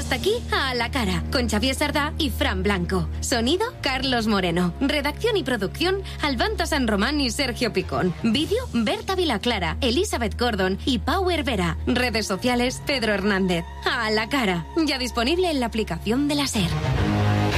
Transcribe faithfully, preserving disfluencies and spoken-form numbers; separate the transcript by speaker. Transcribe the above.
Speaker 1: Hasta aquí A la Cara, con Xavier Sardá y Fran Blanco. Sonido, Carlos Moreno. Redacción y producción, Albanta San Román y Sergio Picón. Vídeo, Berta Vilaclara, Elizabeth Gordon y Power Vera. Redes sociales, Pedro Hernández. A la Cara, ya disponible en la aplicación de la SER.